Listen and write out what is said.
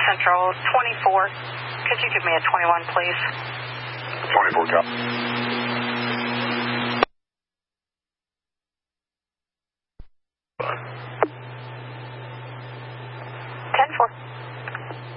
Central 24. Could you give me a 21, please? 24, copy.